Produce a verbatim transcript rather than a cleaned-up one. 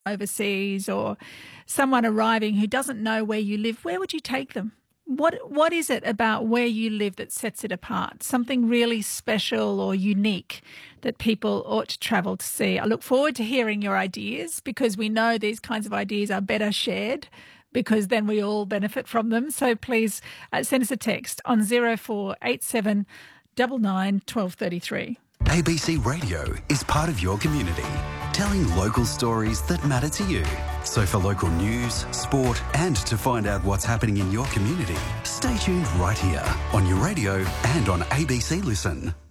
overseas or someone arriving who doesn't know where you live, where would you take them? What What is it about where you live that sets it apart? Something really special or unique that people ought to travel to see? I look forward to hearing your ideas, because we know these kinds of ideas are better shared, because then we all benefit from them. So please uh, send us a text on zero four eight seven nine nine one two three three. A B C Radio is part of your community, telling local stories that matter to you. So for local news, sport and to find out what's happening in your community, stay tuned right here on your radio and on A B C Listen.